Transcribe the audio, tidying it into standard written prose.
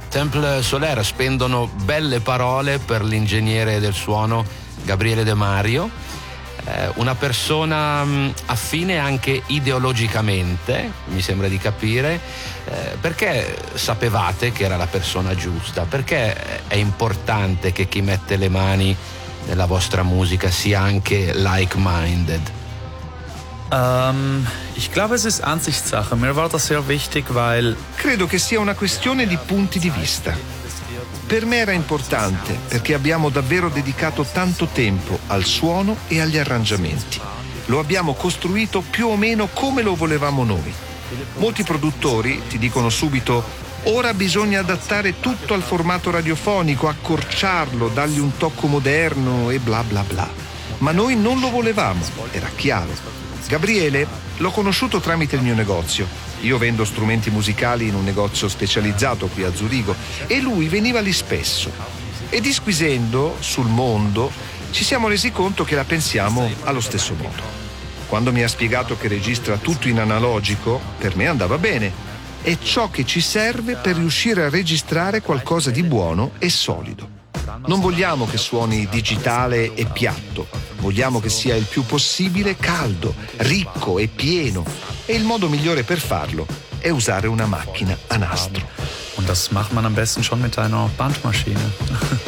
Temple Solaire spendono belle parole per l'ingegnere del suono Gabriele De Mario, una persona affine anche ideologicamente, mi sembra di capire. Perché sapevate che era la persona giusta? Perché è importante che chi mette le mani nella vostra musica sia anche like-minded? Ich glaube, es ist Ansichtssache. Mir war das sehr wichtig, weil Credo che sia una questione di punti di vista. Per me era importante perché abbiamo davvero dedicato tanto tempo al suono e agli arrangiamenti. Lo abbiamo costruito più o meno come lo volevamo noi. Molti produttori ti dicono subito: ora bisogna adattare tutto al formato radiofonico, accorciarlo, dargli un tocco moderno e bla bla bla. Ma noi non lo volevamo, era chiaro. Gabriele l'ho conosciuto tramite il mio negozio. Io vendo strumenti musicali in un negozio specializzato qui a Zurigo e lui veniva lì spesso. E disquisendo sul mondo ci siamo resi conto che la pensiamo allo stesso modo. Quando mi ha spiegato che registra tutto in analogico, per me andava bene. È ciò che ci serve per riuscire a registrare qualcosa di buono e solido. Non vogliamo che suoni digitale e piatto, vogliamo che sia il più possibile caldo, ricco e pieno. E il modo migliore per farlo è usare una macchina a nastro. und das macht man am besten schon mit einer Bandmaschine.